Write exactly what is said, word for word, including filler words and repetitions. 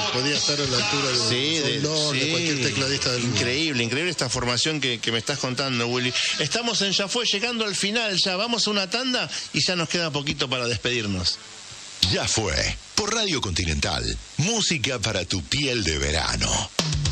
podía estar a la altura de, sí, de, Sondor, sí. de cualquier tecladista del mundo. Increíble, increíble esta formación que, que me estás contando, Willy. Estamos en Ya Fue, llegando al final ya. Vamos a una tanda y ya nos queda poquito para despedirnos. Ya Fue, por Radio Continental. Música para tu piel de verano.